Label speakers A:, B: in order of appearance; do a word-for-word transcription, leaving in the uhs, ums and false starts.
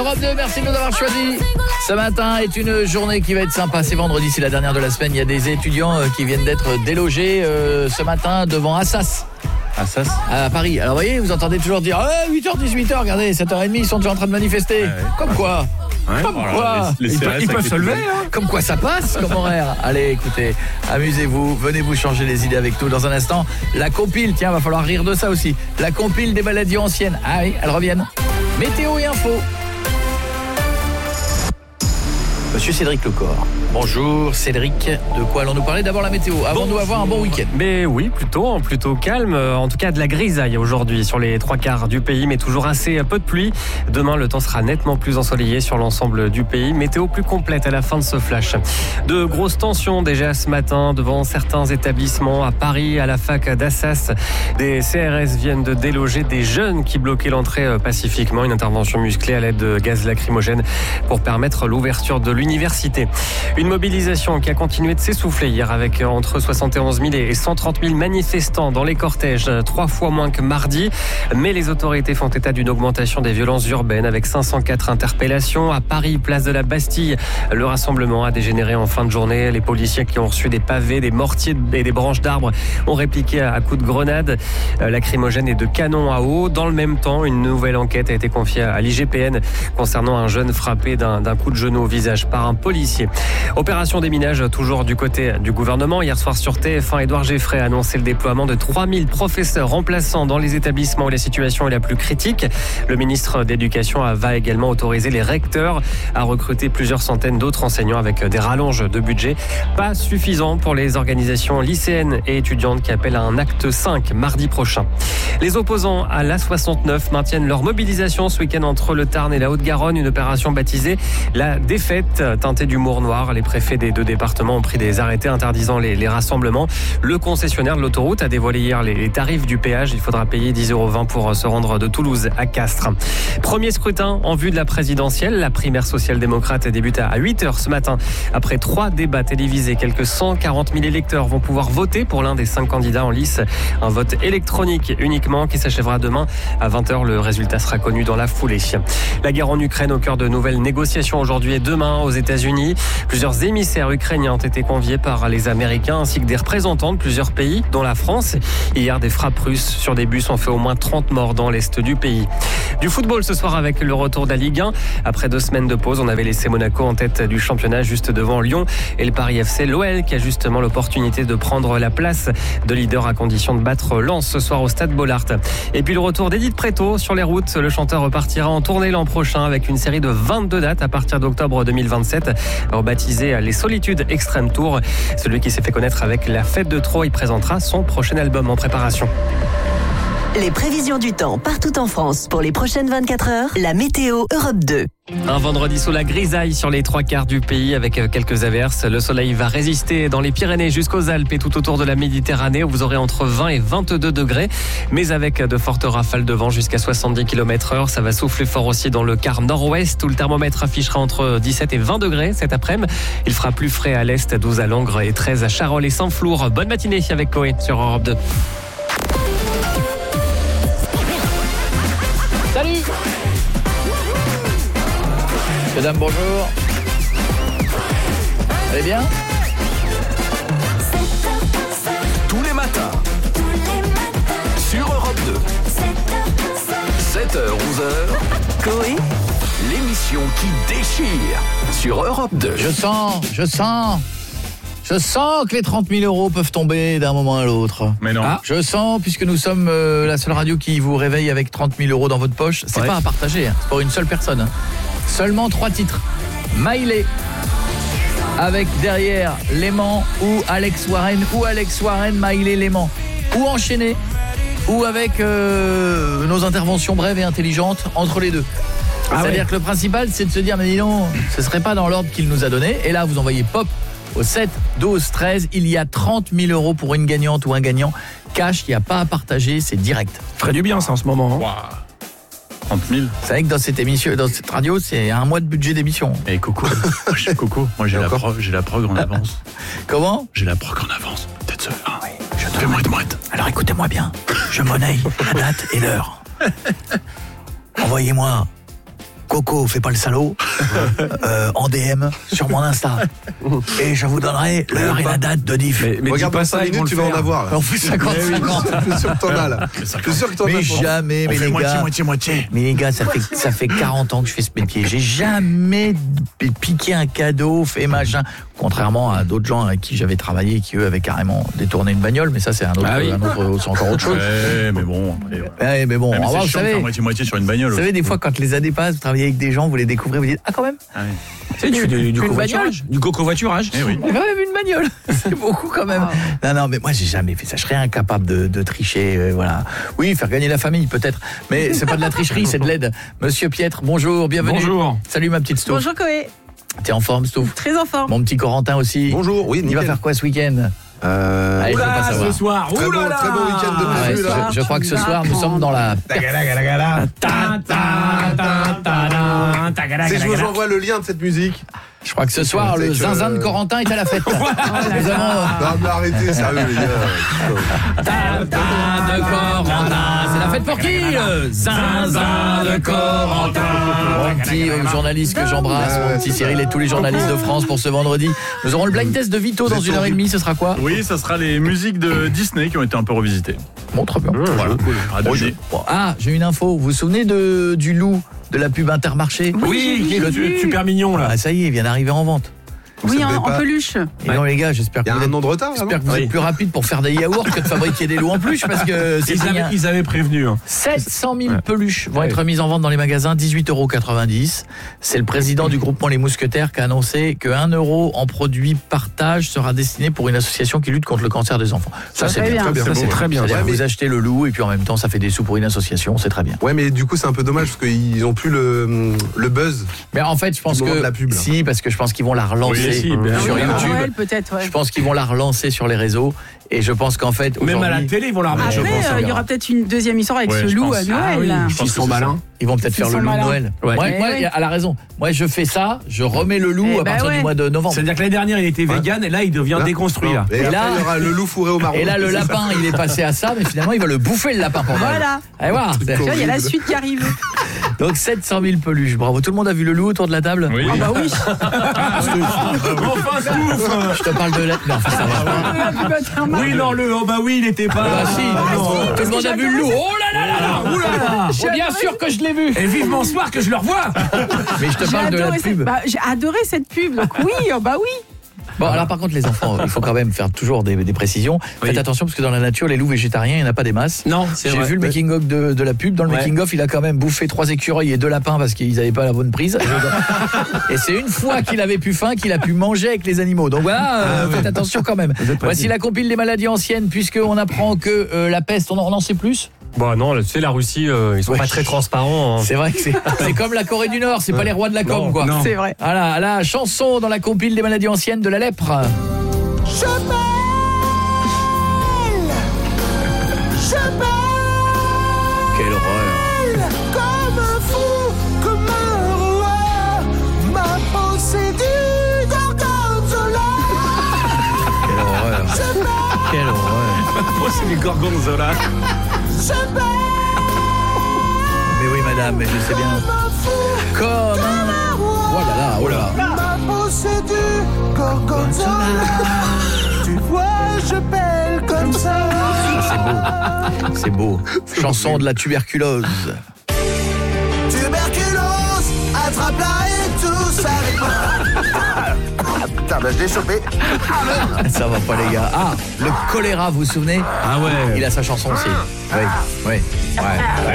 A: Europe deux, merci de nous avoir choisis. Ce matin est une journée qui va être sympa. C'est vendredi, c'est la dernière de la semaine. Il y a des étudiants qui viennent d'être délogés euh, ce matin devant Assas.
B: Assas
A: À Paris. Alors vous voyez, vous entendez toujours dire eh, huit heures dix-huit heures, regardez, sept heures trente, ils sont déjà en train de manifester. Ouais, ouais. Comme quoi
B: ouais,
A: Comme
B: voilà,
A: quoi
B: les, les
A: Ils, peuvent, ils peuvent se lever hein. Comme quoi ça passe comme horaire. Allez, écoutez, amusez-vous, venez vous changer les idées avec nous. Dans un instant, la compile, tiens, va falloir rire de ça aussi. La compile des maladies anciennes. Ah oui, elles reviennent. Météo et info. Monsieur Cédric Lecor. Bonjour Cédric, de quoi allons-nous parler? D'abord la météo, avons-nous bon, avoir un bon week-end?
C: Mais oui, plutôt, plutôt calme, en tout cas de la grisaille aujourd'hui sur les trois quarts du pays, mais toujours assez peu de pluie. Demain, le temps sera nettement plus ensoleillé sur l'ensemble du pays, météo plus complète à la fin de ce flash. De grosses tensions déjà ce matin devant certains établissements à Paris, à la fac d'Assas. Des C R S viennent de déloger des jeunes qui bloquaient l'entrée pacifiquement, une intervention musclée à l'aide de gaz lacrymogène pour permettre l'ouverture de l'université. Une mobilisation qui a continué de s'essouffler hier avec entre soixante et onze mille et cent trente mille manifestants dans les cortèges, trois fois moins que mardi. Mais les autorités font état d'une augmentation des violences urbaines avec cinq cent quatre interpellations. À Paris, place de la Bastille, le rassemblement a dégénéré en fin de journée. Les policiers qui ont reçu des pavés, des mortiers et des branches d'arbres ont répliqué à coups de grenades, lacrymogènes et de canons à eau. Dans le même temps, une nouvelle enquête a été confiée à l'I G P N concernant un jeune frappé d'un, d'un coup de genou au visage par un policier. Opération déminage toujours du côté du gouvernement. Hier soir sur T F un, Édouard Geffray a annoncé le déploiement de trois mille professeurs remplaçants dans les établissements où la situation est la plus critique. Le ministre d'Éducation va également autoriser les recteurs à recruter plusieurs centaines d'autres enseignants avec des rallonges de budget. Pas suffisant pour les organisations lycéennes et étudiantes qui appellent à un acte cinq mardi prochain. Les opposants à l'A soixante-neuf maintiennent leur mobilisation ce week-end entre le Tarn et la Haute-Garonne. Une opération baptisée la défaite, teintée d'humour noir. Les préfets des deux départements ont pris des arrêtés interdisant les, les rassemblements. Le concessionnaire de l'autoroute a dévoilé hier les, les tarifs du péage. Il faudra payer dix euros vingt pour se rendre de Toulouse à Castres. Premier scrutin en vue de la présidentielle. La primaire social-démocrate débute à huit heures ce matin. Après trois débats télévisés, quelques cent quarante mille électeurs vont pouvoir voter pour l'un des cinq candidats en lice. Un vote électronique uniquement qui s'achèvera demain à vingt heures. Le résultat sera connu dans la foulée. La guerre en Ukraine au cœur de nouvelles négociations aujourd'hui et demain aux États-Unis. Plusieurs émissaires ukrainiens ont été conviés par les Américains ainsi que des représentants de plusieurs pays, dont la France. Hier, des frappes russes sur des bus ont fait au moins trente morts dans l'est du pays. Du football ce soir avec le retour de la Ligue un. Après deux semaines de pause, on avait laissé Monaco en tête du championnat juste devant Lyon et le Paris F C. L'O L qui a justement l'opportunité de prendre la place de leader à condition de battre Lens ce soir au stade Bollaert. Et puis le retour d'Edith Préto sur les routes. Le chanteur repartira en tournée l'an prochain avec une série de vingt-deux dates à partir d'octobre deux mille vingt-sept. Rebaptisé Les Solitudes Extrême Tour. Celui qui s'est fait connaître avec La Fête de Trop, il présentera son prochain album en préparation.
D: Les prévisions du temps partout en France pour les prochaines vingt-quatre heures. La météo Europe deux.
C: Un vendredi sous la grisaille sur les trois quarts du pays avec quelques averses. Le soleil va résister dans les Pyrénées jusqu'aux Alpes et tout autour de la Méditerranée où vous aurez entre vingt et vingt-deux degrés. Mais avec de fortes rafales de vent jusqu'à soixante-dix kilomètres heure. Ça va souffler fort aussi dans le quart nord-ouest où le thermomètre affichera entre dix-sept et vingt degrés cet après-midi. Il fera plus frais à l'est, douze à Langres et treize à Charolles et Saint-Flour. Bonne matinée avec Coé sur Europe deux.
A: Salut mesdames, bonjour. Allez bien?
E: Tous les matins, sur Europe deux, sept heures onze heures,
D: Coé,
E: l'émission qui déchire sur Europe deux.
A: Je sens, je sens, je sens que les trente mille euros peuvent tomber d'un moment à l'autre.
B: Mais non.
A: Ah, je sens, puisque nous sommes euh, la seule radio qui vous réveille avec trente mille euros dans votre poche. C'est
B: ouais.
A: pas à partager, hein. C'est pour une seule personne. Hein. Seulement trois titres. Maïlé, avec derrière Léman ou Alex Warren, ou Alex Warren, Maïlé, Léman. Ou enchaîné, ou avec euh, nos interventions brèves et intelligentes entre les deux. Ah C'est-à-dire ouais. que le principal, c'est de se dire, mais dis donc, ce serait pas dans l'ordre qu'il nous a donné. Et là, vous envoyez pop au sept, douze, treize. Il y a trente mille euros pour une gagnante ou un gagnant. Cash, il n'y a pas à partager, c'est direct.
F: Ferait du bien ça en ce moment. Hein.
B: Wow. trente mille.
A: C'est vrai que dans cette émission, dans cette radio, c'est un mois de budget d'émission.
B: Et Coco, moi j'ai Coco, moi j'ai la prog, j'ai la prog en avance.
A: Comment ?
B: J'ai la prog en avance. Peut-être ça. Hein.
A: Oui, je te
B: fais mouette mouette.
A: Alors écoutez-moi bien. Je monnaie la date et l'heure. Envoyez-moi Coco, fais pas le salaud, euh, en D M sur mon Insta. Et je vous donnerai l'heure et la date de diff.
F: Mais, mais regarde pas cinq minutes, tu vas en avoir. Là.
A: On fait cinquante cinquante.
F: Je suis sûr que t'en as là. Je suis sûr que t'en as.
A: Mais jamais, mais les gars.
B: Moitié, moitié.
A: Mais les gars, ça fait, ça fait quarante ans que je fais ce métier. J'ai jamais piqué un cadeau, fait machin. Contrairement à d'autres gens avec qui j'avais travaillé, qui eux avaient carrément détourné une bagnole, mais ça c'est un autre,
B: ah oui.
A: un autre c'est encore autre chose.
B: Ouais, mais bon. Après,
A: ouais, mais bon,
B: ouais, mais
A: on va, vous savez,
B: moitié moitié sur une bagnole.
A: Vous savez, des fois, quand les années passent, vous travaillez avec des gens, vous les découvrez, vous dites ah quand même.
B: Ah oui.
G: Tu sais, tu fais du, du covoiturage. Du covoiturage.
B: Eh oui.
A: J'ai quand même une bagnole. C'est beaucoup quand même. Non, non, mais moi j'ai jamais fait ça. Je serais incapable de, de tricher. Euh, voilà. Oui, faire gagner la famille peut-être, mais c'est pas de la tricherie, c'est de l'aide. Monsieur Pietre, bonjour, bienvenue.
G: Bonjour.
A: Salut ma petite Stouff.
H: Bonjour Koé.
A: T'es en forme, Stouff?
H: Très en forme.
A: Mon petit Corentin aussi.
F: Bonjour, oui,
A: Il va faire quoi ce week-end?
F: Euh...
A: Allez, je veux pas
G: Oula,
A: savoir.
G: ce soir.
F: Très
G: Oula
F: bon, très bon week-end de
A: Ah ouais,
F: prévu là.
A: je, je crois que ce soir nous sommes dans la.
F: C'est je vous envoie le lien de cette musique.
A: Je crois que ce soir le
F: que...
A: zinzin de Corentin est à la fête. Nous avons.
F: Non mais arrêtez, sérieux les gars.
A: de Corentin. C'est la fête pour qui? Le zinzin de Corentin. Mon petit euh, journaliste que j'embrasse, mon petit Cyril et tous les journalistes de France pour ce vendredi. Nous aurons le blind test de Vito dans une heure et demie. Ce sera quoi?
B: Oui, ça sera les musiques de Disney qui ont été un peu revisitées.
A: Bon, très bien.
B: Voilà. À
A: Bon, je- bon, ah, j'ai une info. Vous vous souvenez de, du loup de la pub Intermarché?
G: Oui, qui est
A: Le-
G: su- super mignon là.
A: Ah, ça y est, il vient d'arriver en vente.
H: Oui,
F: Ça
H: en,
F: devait
H: en
F: pas-
H: peluche.
A: Et non, les gars, j'espère
F: Il y
A: que
F: a
A: vous
F: un
A: êtes,
F: an de retard là,
A: j'espère
F: non
A: que vous êtes plus rapide pour faire des yaourts que de fabriquer des loups en peluche parce que c'est
G: Ils
A: signé.
G: avaient, ils avaient prévenu. Hein.
A: sept cent mille peluches vont être mises en vente dans les magasins, dix-huit euros quatre-vingt-dix. C'est le président du groupement Les Mousquetaires qui a annoncé que un euro en produit partage sera destiné pour une association qui lutte contre le cancer des enfants. Ça, c'est
H: très
A: bien.
H: bien.
F: Très bien.
G: Ça, c'est très bien.
A: C'est-à-dire
F: Ouais,
A: que
F: mais-
A: vous achetez le loup et puis en même temps ça fait des sous pour une association, c'est très bien.
F: Ouais mais du coup c'est un peu dommage parce qu'ils ont plus le, le buzz.
A: Mais en fait, je pense
F: Du moment
A: que
F: de la pub, là.
A: si, parce que je pense qu'ils vont la relancer
B: Oui, si, bien
A: sur
B: sûr.
A: YouTube.
H: Noël peut-être, ouais.
A: Je pense qu'ils vont la relancer sur les réseaux et je pense qu'en fait
G: Même à la
A: aujourd'hui,
G: télé, ils vont la remettre.
H: Après,
G: je pense.
H: euh, il y aura peut-être une deuxième histoire avec
B: Ouais,
H: ce
B: je
H: loup
B: pense.
H: à Noël.
G: Ah oui,
B: Je pense
G: ils
B: que
G: sont
B: c'est
G: malins.
A: ils vont peut-être
H: Ils
A: faire le
H: sont
A: loup de
H: malins.
A: Noël.
G: Ouais.
A: Moi,
H: Eh
A: moi,
H: ouais.
A: elle a raison. Moi, je fais ça, je remets le loup
H: Eh
A: à
H: ben
A: partir
H: ouais.
A: du mois de novembre.
G: C'est-à-dire que l'année dernière, il était vegan et là, il devient
F: Là,
G: déconstruit. Là.
F: Et,
A: Et
F: après,
A: là-
F: il y aura le loup fourré au marron.
A: Et là, le
F: C'est ça.
A: lapin, il est passé à ça, mais finalement, il va le bouffer le lapin pour Noël.
H: Voilà.
A: Allez voir.
H: Tu vois, il y a la suite qui arrive.
A: Donc sept cent mille peluches. Bravo. Tout le monde a vu le loup autour de la table?
B: Oui.
H: Ah bah oui.
G: Enfin, Stouff.
A: Je te parle de la. Non, enfin, ça va.
G: Oui, non, le. Oh bah oui, il était pas.
A: Ah, si.
G: non.
A: Tout le monde a vu le loup. Oh là là là là.
G: Ouh là là.
A: Oh, bien sûr que je l'ai vu.
G: Et vivement ce soir que je le revois.
A: Mais je te
H: J'ai
A: parle de la
H: adoré, cette...
A: pub.
H: bah, j'ai adoré cette pub. Donc oui, oh bah oui.
A: Bon, alors par contre, les enfants, il faut quand même faire toujours des, des précisions. Faites
G: Oui.
A: attention parce que dans la nature, les loups végétariens, il n'y en a pas des masses.
G: Non, c'est
A: J'ai
G: vrai.
A: vu le making-of de, de la pub. Dans le
G: Ouais.
A: making-of, il a quand même bouffé trois écureuils et deux lapins parce qu'ils n'avaient pas la bonne prise. Et c'est une fois qu'il avait plus faim qu'il a pu manger avec les animaux. Donc voilà, euh, faites attention quand même. Voici la compile des maladies anciennes puisqu'on apprend que euh, la peste, on en, on en sait plus.
C: Bah non, tu sais, la Russie, euh, ils sont
A: Ouais.
C: pas très transparents. Hein.
A: C'est vrai que c'est c'est comme la Corée du Nord, c'est pas les rois de la com,
C: Non,
A: quoi.
G: non.
H: C'est vrai.
A: Voilà, la chanson dans la compile des maladies anciennes de la lèpre. Quelle horreur.
I: Comme un fou, comme un roi, ma pensée du gorgonzola.
A: Quelle horreur. Quelle horreur.
G: Moi, c'est les gorgonzola.
A: Mais oui, madame, mais je sais bien. Comme un... Oh là là, oh là là.
I: Ma pensée du gorgonzola. Tu vois, je pèle comme ça.
A: Ah, c'est beau. C'est beau. Chanson de la tuberculose.
I: Tuberculose, attrape-la et tout ça. Putain, bah je l'ai chopé.
A: Ça va pas, les gars. Ah, le choléra, vous vous souvenez?
G: Ah ouais.
A: Il a sa chanson aussi. Oui, oui. Ouais.